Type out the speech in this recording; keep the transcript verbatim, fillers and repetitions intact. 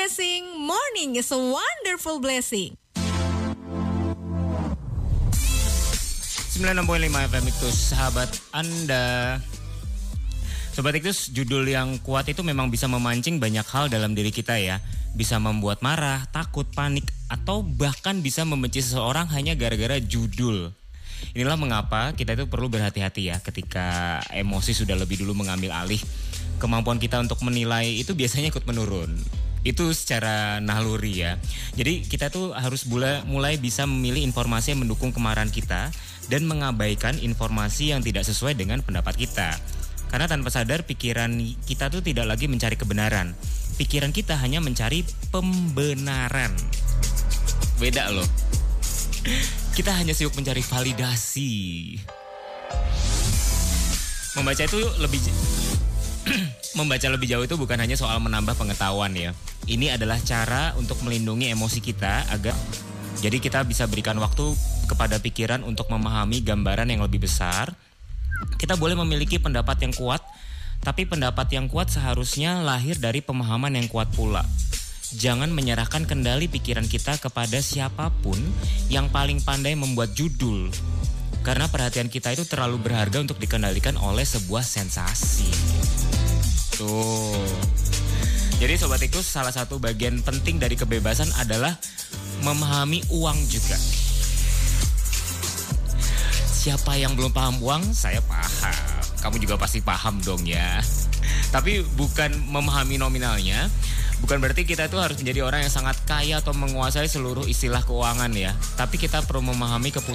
blessing. Morning is a wonderful blessing. sembilan puluh enam koma lima F M Iktus, sahabat Anda. Sobat Iktus, judul yang kuat itu memang bisa memancing banyak hal dalam diri kita ya. Bisa membuat marah, takut, panik, atau bahkan bisa membenci seseorang hanya gara-gara judul. Inilah mengapa kita itu perlu berhati-hati ya ketika emosi sudah lebih dulu mengambil alih. Kemampuan kita untuk menilai itu biasanya ikut menurun. Itu secara naluri ya. Jadi kita tuh harus mulai, mulai bisa memilih informasi yang mendukung kemarahan kita dan mengabaikan informasi yang tidak sesuai dengan pendapat kita. Karena tanpa sadar pikiran kita tuh tidak lagi mencari kebenaran. Pikiran kita hanya mencari pembenaran. Beda loh. Kita hanya sibuk mencari validasi. Membaca itu lebih membaca lebih jauh itu bukan hanya soal menambah pengetahuan ya. Ini adalah cara untuk melindungi emosi kita agar jadi kita bisa berikan waktu kepada pikiran untuk memahami gambaran yang lebih besar. Kita boleh memiliki pendapat yang kuat, tapi pendapat yang kuat seharusnya lahir dari pemahaman yang kuat pula. Jangan menyerahkan kendali pikiran kita kepada siapapun yang paling pandai membuat judul. Karena perhatian kita itu terlalu berharga untuk dikendalikan oleh sebuah sensasi. Tuh. Jadi Sobat Ikus, salah satu bagian penting dari kebebasan adalah memahami uang juga. Siapa yang belum paham uang, saya paham. Kamu juga pasti paham dong ya. Tapi bukan memahami nominalnya. Bukan berarti kita itu harus menjadi orang yang sangat kaya atau menguasai seluruh istilah keuangan ya. Tapi kita perlu memahami keputusan